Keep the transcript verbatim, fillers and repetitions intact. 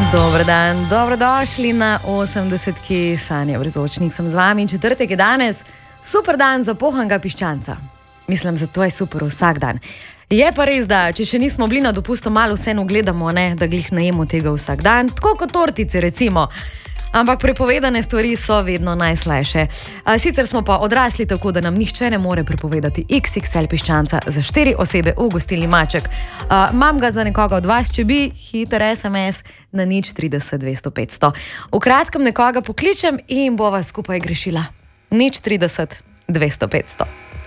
Dober dan, dobrodošli na osemdesetki Sanja Brezočnik. Sem z vami, četrtek je danes, super dan za pohanga piščanca. Mislim, zato je super vsak dan. Je pa res, da če še nismo bili na dopustu, malo vseeno gledamo, ne, da glih najemo tega vsak dan, tako kot tortice recimo. Ampak prepovedane stvari so vedno najslajše. A, sicer smo pa odrasli tako, da nam nihče ne more prepovedati iks iks el piščanca za štiri osebe v gostilni Maček. A, mam ga za nekoga od vas, če bi, hiter es em es na nič trideset dvesto petsto. V kratkem nekoga pokličem in bova skupaj grešila. nič trideset dvesto petsto.